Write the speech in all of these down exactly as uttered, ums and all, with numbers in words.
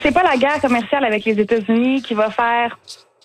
c'est pas la guerre commerciale avec les États-Unis qui va faire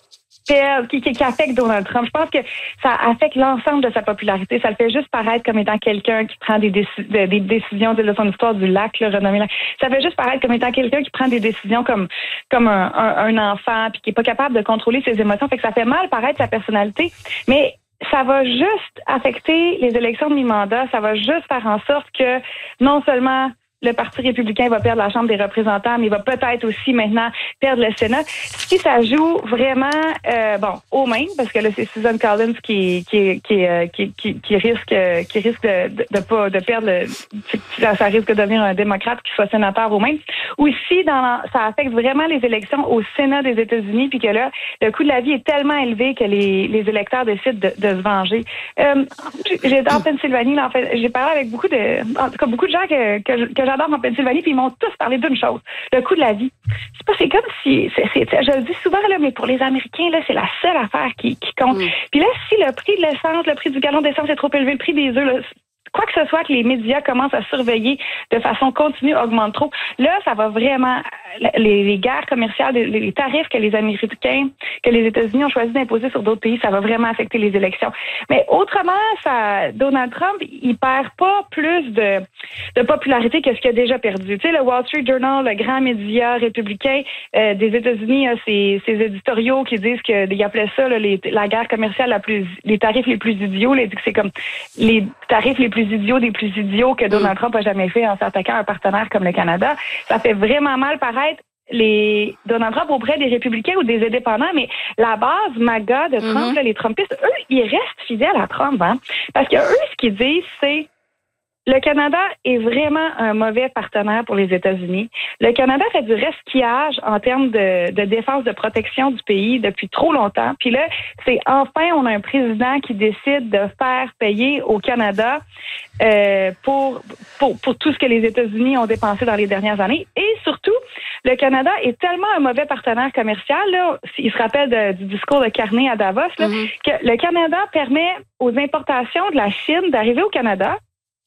Qui, qui, qui affecte Donald Trump. Je pense que ça affecte l'ensemble de sa popularité. Ça le fait juste paraître comme étant quelqu'un qui prend des, déci- des décisions de son histoire du lac, le renommé lac. Ça fait juste paraître comme étant quelqu'un qui prend des décisions comme comme un, un, un enfant puis qui est pas capable de contrôler ses émotions. Fait que ça fait mal paraître sa personnalité. Mais ça va juste affecter les élections de mi-mandat. Ça va juste faire en sorte que non seulement le Parti républicain va perdre la Chambre des représentants, mais il va peut-être aussi maintenant perdre le Sénat. Si ça joue vraiment, euh, bon, au même, parce que là, c'est Susan Collins qui, qui, qui, qui, qui, qui risque, qui risque de, de, de pas, de perdre le, ça, ça risque de devenir un démocrate qui soit sénateur au même. Ou si dans la, ça affecte vraiment les élections au Sénat des États-Unis, puis que là, le coût de la vie est tellement élevé que les, les électeurs décident de, de se venger. Euh, j'ai en Pennsylvanie, là, en fait, j'ai parlé avec beaucoup de, en tout cas, beaucoup de gens que, que, que j'adore en Pennsylvanie, puis ils m'ont tous parlé d'une chose, le coût de la vie. C'est pas, c'est comme si, c'est, c'est, je le dis souvent, là, mais pour les Américains, là, c'est la seule affaire qui, qui compte. Mm. Puis là, si le prix de l'essence, le prix du gallon d'essence est trop élevé, le prix des œufs, là, quoi que ce soit que les médias commencent à surveiller de façon continue augmente trop, là, ça va vraiment, les, les guerres commerciales, les, les tarifs que les Américains, que les États-Unis ont choisi d'imposer sur d'autres pays, ça va vraiment affecter les élections. Mais autrement, ça, Donald Trump, il perd pas plus de, de popularité que ce qu'il a déjà perdu. Tu sais, le Wall Street Journal, le grand média républicain euh, des États-Unis, a ses, ses éditoriaux qui disent que, il appelait ça là, les, la guerre commerciale la plus, les tarifs les plus idiots. Là, il dit que c'est comme les tarifs les plus idiots des plus idiots que Donald Trump a jamais fait en s'attaquant à un partenaire comme le Canada. Ça fait vraiment mal paraître les Donald Trump auprès des républicains ou des indépendants, mais la base MAGA de Trump, mm-hmm. là, les Trumpistes, eux, ils restent fidèles à Trump, hein? Parce que eux, ce qu'ils disent, c'est le Canada est vraiment un mauvais partenaire pour les États-Unis. Le Canada fait du resquillage en termes de, de défense, de protection du pays depuis trop longtemps. Puis là, c'est enfin, on a un président qui décide de faire payer au Canada euh, pour, pour, pour tout ce que les États-Unis ont dépensé dans les dernières années. Et surtout, le Canada est tellement un mauvais partenaire commercial, là, il se rappelle de, du discours de Carney à Davos, là, mm-hmm. que le Canada permet aux importations de la Chine d'arriver au Canada,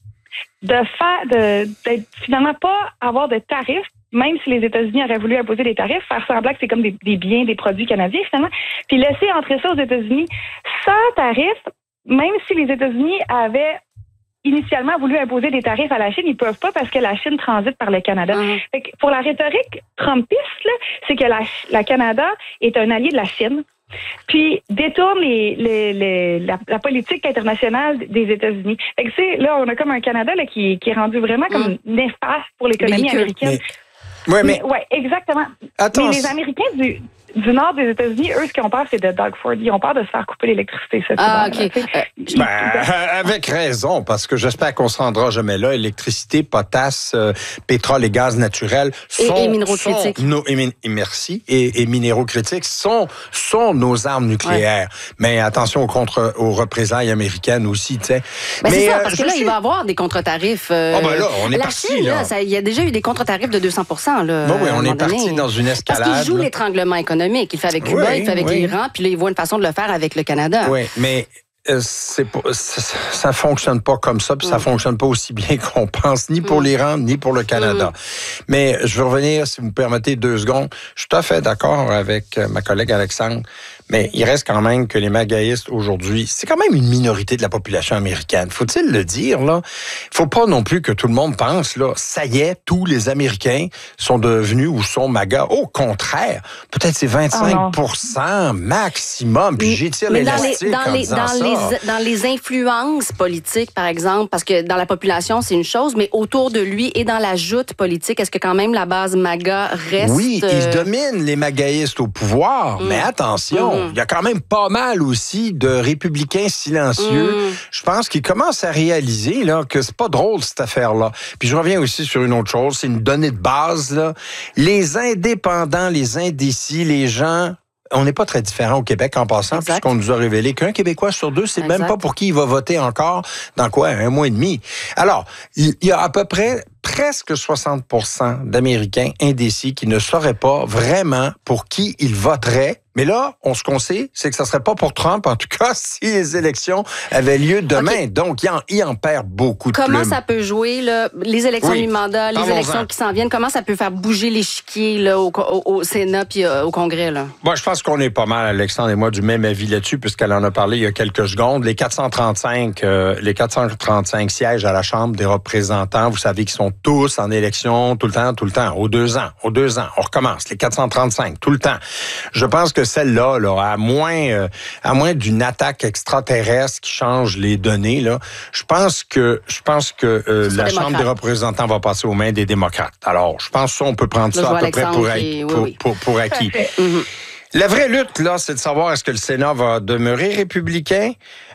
de faire, de, de finalement pas avoir de tarifs, même si les États-Unis auraient voulu imposer des tarifs, faire semblant que c'est comme des, des biens, des produits canadiens, finalement, puis laisser entrer ça aux États-Unis sans tarifs, même si les États-Unis avaient initialement voulu imposer des tarifs à la Chine, ils peuvent pas parce que la Chine transite par le Canada. Mmh. Fait que pour la rhétorique trumpiste, là, c'est que la, la Canada est un allié de la Chine, puis détourne les, les, les, la, la politique internationale des États-Unis. Fait que c'est, là, on a comme un Canada là, qui, qui est rendu vraiment comme mmh. néfaste pour l'économie mais américaine. Mais... Ouais, mais... mais ouais, exactement. Attends, mais les Américains du du nord des États-Unis, eux, ce qu'ils ont peur, c'est de Doug Ford. Ils ont peur de se faire couper l'électricité. Ça, ah, OK. Euh, ben, avec raison, parce que j'espère qu'on se rendra jamais là. Électricité, potasse, euh, pétrole et gaz naturel sont... Et, et minéraux sont, critiques. Nos, et, et merci. Et, et minéraux critiques sont, sont nos armes nucléaires. Ouais. Mais attention aux, contre, aux représailles américaines aussi, tu sais. Ben, c'est ça, parce euh, que là, suis... il va y avoir des contre-tarifs. Euh, oh ben là, on est la parti, Chine, là. Il y a déjà eu des contre-tarifs de deux cents pour cent, là. Ben oui, on est parti dans une escalade. Parce qu'il joue l'étranglement économique. Il le fait avec Cuba, oui, il le fait avec oui. l'Iran, puis là, il voit une façon de le faire avec le Canada. Oui, mais euh, c'est pas, ça, ça fonctionne pas comme ça, puis mm. ça fonctionne pas aussi bien qu'on pense, ni pour mm. l'Iran, ni pour le Canada. Mm. Mais je veux revenir, si vous me permettez, deux secondes. Je suis tout à fait d'accord avec ma collègue Alexandre, mais il reste quand même que les magaïstes aujourd'hui, c'est quand même une minorité de la population américaine. Faut-il le dire, là? Faut pas non plus que tout le monde pense, là, ça y est, tous les Américains sont devenus ou sont magas. Au contraire, peut-être c'est vingt-cinq pour cent oh maximum, puis j'étire l'élastique dans les, en dans, disant les, ça. dans, les, dans les influences politiques, par exemple, parce que dans la population, c'est une chose, mais autour de lui et dans la joute politique, est-ce que quand même la base MAGA reste... Oui, ils euh... dominent les magaïstes au pouvoir, mm. mais attention... Mm. Il y a quand même pas mal aussi de républicains silencieux. Mm. Je pense qu'ils commencent à réaliser là, que c'est pas drôle, cette affaire-là. Puis je reviens aussi sur une autre chose, c'est une donnée de base. Là. Les indépendants, les indécis, les gens... On n'est pas très différents au Québec en passant, exact. Puisqu'on nous a révélé qu'un Québécois sur deux, c'est exact. Même pas pour qui il va voter encore dans quoi, un mois et demi. Alors, il y a à peu près presque soixante pour cent d'Américains indécis qui ne sauraient pas vraiment pour qui ils voteraient. Mais là, on, ce qu'on sait, c'est que ça serait pas pour Trump, en tout cas, si les élections avaient lieu demain. Okay. Donc, il en, il en perd beaucoup de Comment plumes. ça peut jouer, là, les élections oui. mi-mandat, les Parlons-en. élections qui s'en viennent, comment ça peut faire bouger l'échiquier là, au, au, au Sénat puis euh, au Congrès? Là? Moi, je pense qu'on est pas mal, Alexandre et moi, du même avis là-dessus, puisqu'elle en a parlé il y a quelques secondes. Les quatre cent trente-cinq, euh, les quatre cent trente-cinq sièges à la Chambre des représentants, vous savez qu'ils sont tous en élection tout le temps, tout le temps, aux deux ans, aux deux ans. On recommence, les quatre cent trente-cinq, tout le temps. Je pense que celle-là, là, à moins, euh, à moins d'une attaque extraterrestre qui change les données, là, je pense que, je pense que euh, la démocrate. Chambre des représentants va passer aux mains des démocrates. Alors, je pense qu'on peut prendre là, ça à peu près pour, qui... pour, oui, oui. pour, pour acquis. Mm-hmm. La vraie lutte, là, c'est de savoir est-ce que le Sénat va demeurer républicain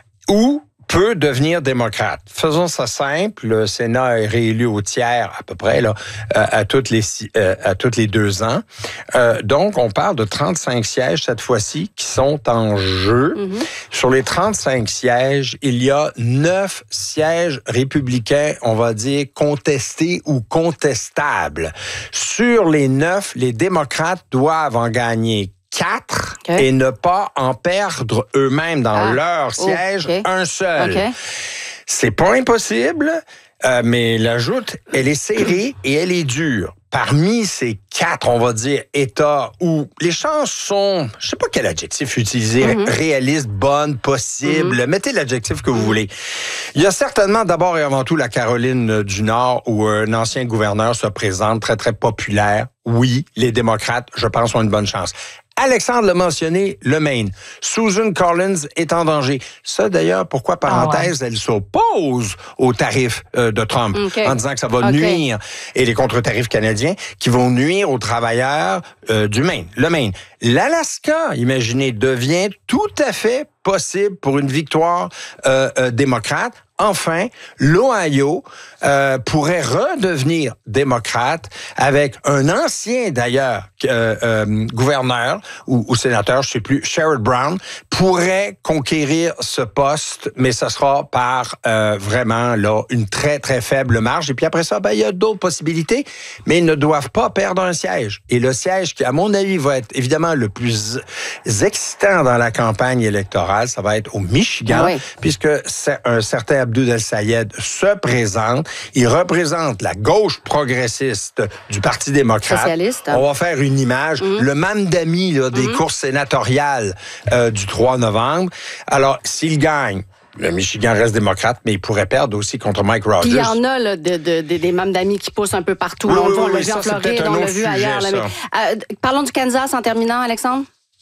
ou peut devenir démocrate. Faisons ça simple. Le Sénat est réélu au tiers, à peu près, là, à, toutes les, à toutes les deux ans. Euh, donc, on parle de trente-cinq sièges, cette fois-ci, qui sont en jeu. Mm-hmm. Sur les trente-cinq sièges, il y a neuf sièges républicains, on va dire, contestés ou contestables. Sur les neuf, les démocrates doivent en gagner quatre okay. et ne pas en perdre eux-mêmes dans ah. leur siège okay. un seul. Okay. C'est pas impossible, euh, mais la joute, elle est serrée et elle est dure. Parmi ces quatre, on va dire, États où les chances sont, je sais pas quel adjectif utiliser, mm-hmm. réaliste, bonne, possible, mm-hmm. mettez l'adjectif que vous voulez. Il y a certainement d'abord et avant tout la Caroline du Nord où un ancien gouverneur se présente, très, très populaire. Oui, les démocrates, je pense, ont une bonne chance. Alexandre l'a mentionné, le Maine. Susan Collins est en danger. Ça, d'ailleurs, pourquoi, parenthèse, ah ouais. elle s'oppose aux tarifs euh, de Trump okay. en disant que ça va okay. nuire, et les contre-tarifs canadiens, qui vont nuire aux travailleurs euh, du Maine. Le Maine. L'Alaska, imaginez, devient tout à fait possible pour une victoire euh, euh, démocrate. Enfin, l'Ohio euh, pourrait redevenir démocrate avec un ancien, d'ailleurs, euh, euh, gouverneur ou, ou sénateur, je sais plus, Sherrod Brown, pourrait conquérir ce poste, mais ça sera par euh, vraiment là une très, très faible marge. Et puis après ça, ben, il y a d'autres possibilités, mais ils ne doivent pas perdre un siège. Et le siège qui, à mon avis, va être évidemment le plus excitant dans la campagne électorale, ça va être au Michigan, ah oui. puisque c'est un certain Abdoul El-Sayed se présente. Il représente la gauche progressiste du Parti démocrate. Socialiste. On va faire une image. Mm-hmm. Le Mamdani là, des mm-hmm. courses sénatoriales euh, du trois novembre. Alors, s'il gagne, le Michigan reste démocrate, mais il pourrait perdre aussi contre Mike Rogers. Puis il y en a là, de, de, de, des Mamdani qui poussent un peu partout. Oui, on, oui, on oui, l'a vu en Floride, on l'a vu sujet, ailleurs. Là, mais, euh, parlons du Kansas en terminant, Alexandre.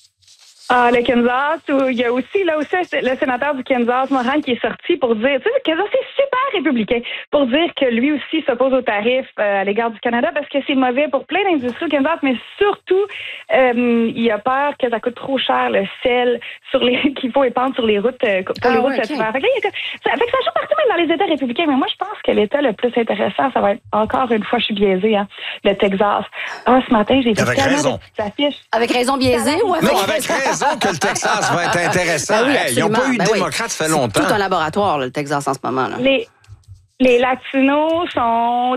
Ah, le Kansas, où il y a aussi, là aussi, le sénateur du Kansas, Moran, qui est sorti pour dire, tu sais, le Kansas, c'est super républicain, pour dire que lui aussi s'oppose aux tarifs euh, à l'égard du Canada parce que c'est mauvais pour plein d'industries au Kansas, mais surtout, euh, il a peur que ça coûte trop cher, le sel sur les qu'il faut épandre sur les routes, euh, pour ah, les routes cet hiver. Fait que là, il y a, ça, fait que ça joue partout, même dans les États républicains, mais moi, je pense que l'État le plus intéressant, ça va être, encore une fois, je suis biaisée, hein, le Texas. Ah, ce matin, j'ai vu avec tellement raison. de petites affiches. Avec raison biaisée ou avec non, avec raison? que le Texas va être intéressant. Ben oui, hey, ils n'ont pas eu de ben démocrate, ça fait longtemps. C'est tout un laboratoire, là, le Texas, en ce moment. Là. Les, les Latinos sont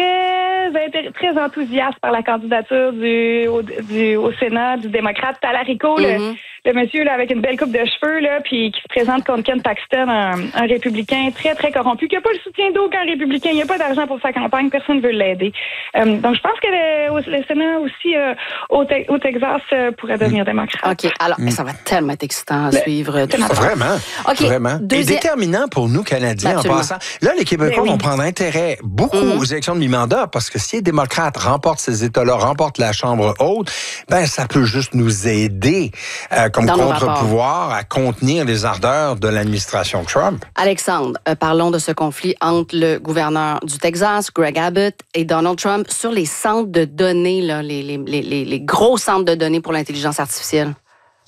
très, très enthousiastes par la candidature du, au, du, au Sénat du démocrate Talarico, mm-hmm. le, le monsieur là, avec une belle coupe de cheveux, là, puis qui se présente contre Ken Paxton, un, un républicain très, très corrompu, qui n'a pas le soutien d'aucun républicain, il n'y a pas d'argent pour sa campagne, personne ne veut l'aider. Euh, donc, je pense que le, le Sénat aussi euh, au, te, au Texas euh, pourrait devenir mm. démocrate. OK. Alors, mm. ça va tellement être excitant à le, suivre. Tout vraiment. Okay. Vraiment. Deuxième... Et déterminant pour nous, Canadiens, Absolument. En passant. Là, les Québécois oui. vont prendre intérêt beaucoup mm. aux élections de mi-mandat, parce que si les démocrates remportent ces États-là, remportent la Chambre haute, ben ça peut juste nous aider euh, comme Dans contre-pouvoir à contenir les ardeurs de l'administration Trump. Alexandre, euh, parlons de ce conflit entre le gouverneur du Texas, Greg Abbott, et Donald Trump sur les centres de données, là, les, les, les, les gros centres de données pour l'intelligence artificielle.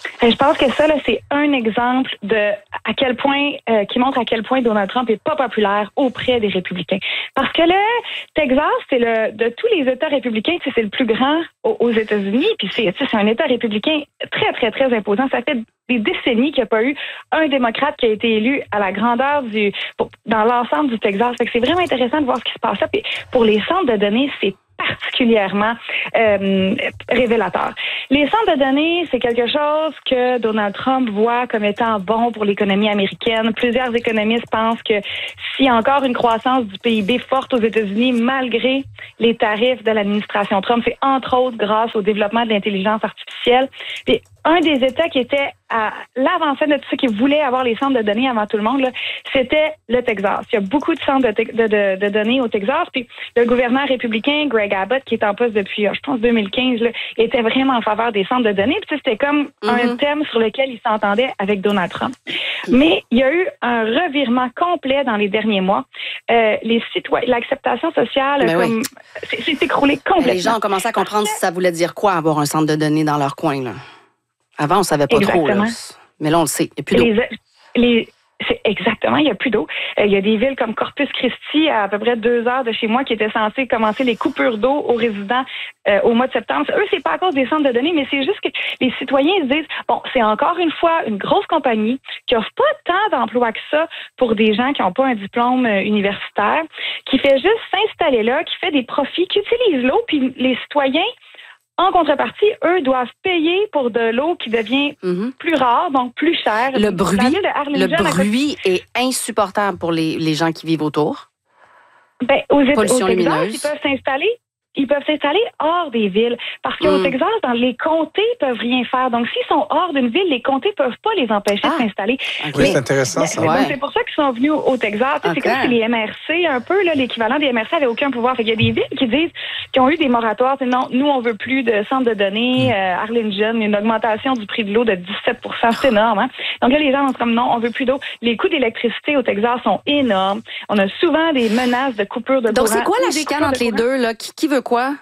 Je pense que ça, là, c'est un exemple de à quel point, euh, qui montre à quel point Donald Trump est pas populaire auprès des républicains. Parce que le Texas, c'est le de tous les États républicains, c'est le plus grand aux, aux États-Unis. Puis c'est, c'est un État républicain très, très, très imposant. Ça fait des décennies qu'il n'y a pas eu un démocrate qui a été élu à la grandeur du pour, dans l'ensemble du Texas. Fait que c'est vraiment intéressant de voir ce qui se passe là. Puis pour les centres de données, c'est particulièrement euh, révélateur. Les centres de données, c'est quelque chose que Donald Trump voit comme étant bon pour l'économie américaine. Plusieurs économistes pensent que s'il y a encore une croissance du P I B forte aux États-Unis, malgré les tarifs de l'administration Trump, c'est entre autres grâce au développement de l'intelligence artificielle. Et un des États qui était à l'avancée de tout ça, qui voulait avoir les centres de données avant tout le monde, là, c'était le Texas. Il y a beaucoup de centres de, te- de, de, de données au Texas. Puis le gouverneur républicain, Greg Abbott, qui est en poste depuis, je pense, deux mille quinze, là, était vraiment en faveur des centres de données. Puis c'était comme mm-hmm. un thème sur lequel il s'entendait avec Donald Trump. Mais il y a eu un revirement complet dans les derniers mois. Euh, les citoyens, l'acceptation sociale, ben comme, oui. c'est, c'est écroulé complètement. Les gens ont commencé à comprendre si ça voulait dire quoi avoir un centre de données dans leur coin, là. Avant, on savait pas Exactement. trop. Là. Mais là, on le sait. Il n'y a plus d'eau. Les, les, c'est exactement, il n'y a plus d'eau. Euh, il y a des villes comme Corpus Christi, à à peu près deux heures de chez moi, qui étaient censées commencer les coupures d'eau aux résidents euh, au mois de septembre. Eux, c'est pas à cause des centres de données, mais c'est juste que les citoyens se disent, bon, c'est encore une fois une grosse compagnie qui offre pas tant d'emplois que ça pour des gens qui n'ont pas un diplôme euh, universitaire, qui fait juste s'installer là, qui fait des profits, qui utilise l'eau, puis les citoyens, en contrepartie, eux doivent payer pour de l'eau qui devient mm-hmm. plus rare, donc plus chère. Le bruit, le bruit est insupportable pour les, les gens qui vivent autour. Ben, aux États, Pollution au Texas, lumineuse. ils peuvent s'installer. Ils peuvent s'installer hors des villes. Parce qu'au mm. Texas, dans les comtés peuvent rien faire. Donc, s'ils sont hors d'une ville, les comtés peuvent pas les empêcher ah. de s'installer. Okay. Oui, c'est intéressant, ça. Mais, ouais. donc, c'est pour ça qu'ils sont venus au Texas. Okay. C'est comme si les M R C, un peu, là, l'équivalent des M R C, n'avaient aucun pouvoir. Fait qu'il y a des villes qui disent, qui ont eu des moratoires. Non, nous, on veut plus de centres de données. Mm. Euh, Arlington, une augmentation du prix de l'eau de dix-sept pour cent. C'est énorme, hein? Donc là, les gens vont se comme, non, on veut plus d'eau. Les coûts d'électricité au Texas sont énormes. On a souvent des menaces de coupure de courant. Donc, c'est quoi la chicane entre les deux, là? Qui, qui veut quoi?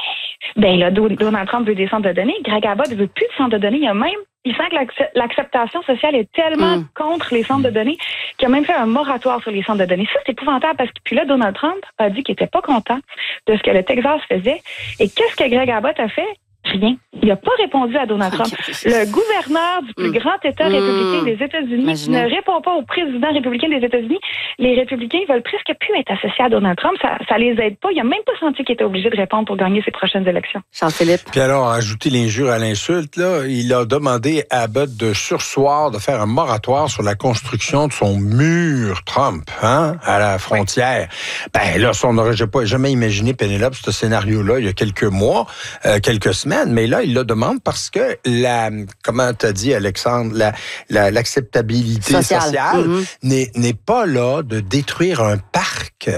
Ben là, Donald Trump veut des centres de données. Greg Abbott veut plus de centres de données. Il y a même, il sent que l'acceptation sociale est tellement mm. contre les centres de données qu'il a même fait un moratoire sur les centres de données. Ça, c'est épouvantable parce que puis là, Donald Trump a dit qu'il était pas content de ce que le Texas faisait. Et qu'est-ce que Greg Abbott a fait? Rien. Il n'a pas répondu à Donald Trump. Le gouverneur du plus mmh. grand État mmh. républicain des États-Unis Imaginez. ne répond pas au président républicain des États-Unis. Les républicains veulent presque plus être associés à Donald Trump. Ça, ça les aide pas. Il n'a même pas senti qu'il était obligé de répondre pour gagner ses prochaines élections. Charles-Philippe. Puis alors, ajouter l'injure à l'insulte, là, il a demandé à Abbott de surseoir, de faire un moratoire sur la construction de son mur Trump, hein, à la frontière. Oui. Ben là, ça, on n'aurait pas jamais imaginé, Pénélope, ce scénario-là, il y a quelques mois, euh, quelques semaines. Mais là, il le demande parce que la, comment t'as dit, Alexandre, la, la, l'acceptabilité sociale, sociale mm-hmm. n'est, n'est pas là de détruire un parc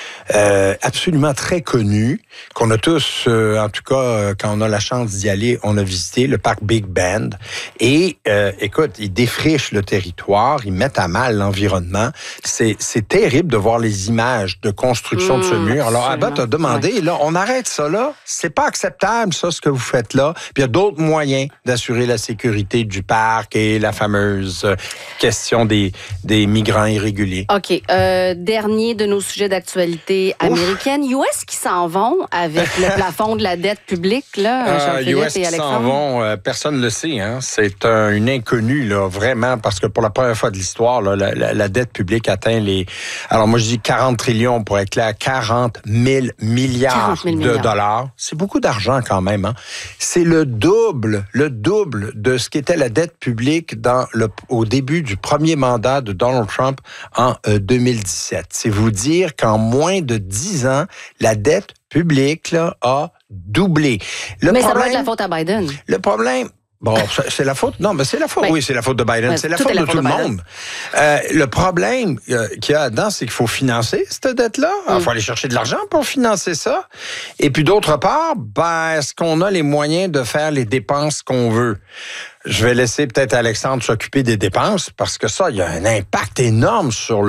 euh, absolument très connu, qu'on a tous, euh, en tout cas, euh, quand on a la chance d'y aller, on a visité le parc Big Bend. Et, euh, écoute, ils défrichent le territoire, ils mettent à mal l'environnement. C'est, c'est terrible de voir les images de construction mmh, de ce mur. Alors, Abbott a demandé, ouais. là, on arrête ça là. C'est pas acceptable, ça, ce que vous faites là. Puis il y a d'autres moyens d'assurer la sécurité du parc et la fameuse question des, des migrants irréguliers. OK. Euh, dernier de nos sujets d'actualité américaine. U S qui s'en vont avec le plafond de la dette publique, là, Jean-Philippe euh, U S et Alexandre? qui s'en vont, euh, personne ne le sait. Hein? C'est un, une inconnue, là, vraiment, parce que pour la première fois de l'histoire, là, la, la, la dette publique atteint les... Alors moi, je dis quarante trillions, pour être clair, quarante mille milliards de dollars. C'est beaucoup d'argent quand même. Hein? C'est le double, le double de ce qu'était la dette publique dans le, au début du premier mandat de Donald Trump en euh, deux mille dix-sept. C'est vous dire qu'en moins de dix ans, la dette publique là, a doublé. Le mais problème, ça doit être la faute à Biden. Le problème... Bon, c'est la faute. Non, mais c'est la faute. Ben, oui, c'est la faute de Biden. Ben, c'est la faute de la tout le monde. Euh, le problème euh, qu'il y a dedans, c'est qu'il faut financer cette dette-là. Il mm. faut aller chercher de l'argent pour financer ça. Et puis d'autre part, ben, est-ce qu'on a les moyens de faire les dépenses qu'on veut? Je vais laisser peut-être Alexandre s'occuper des dépenses parce que ça, il y a un impact énorme sur le, oui.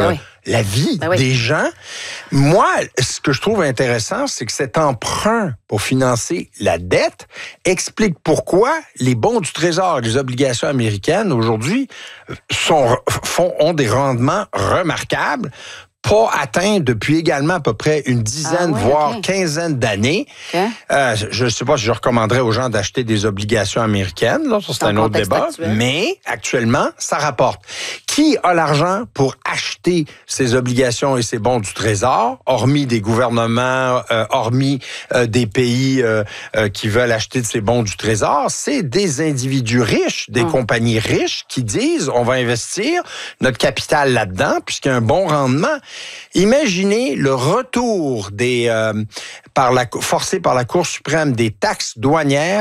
la vie ben oui. des gens. Moi, ce que je trouve intéressant, c'est que cet emprunt pour financer la dette explique pourquoi les bons du Trésor et les obligations américaines aujourd'hui sont, font, ont des rendements remarquables, pas atteints depuis également à peu près une dizaine, ah, ouais, voire okay. quinzaine d'années. Okay. Euh, je ne sais pas si je recommanderais aux gens d'acheter des obligations américaines. Là, ça, c'est un autre débat. Actuel. Mais actuellement, ça rapporte. Qui a l'argent pour acheter ces obligations et ces bons du Trésor, hormis des gouvernements, euh, hormis euh, des pays euh, euh, qui veulent acheter de ces bons du Trésor? C'est des individus riches, des hum. compagnies riches qui disent on va investir notre capital là-dedans puisqu'il y a un bon rendement. Imaginez le retour des euh, par la forcé par la Cour suprême des taxes douanières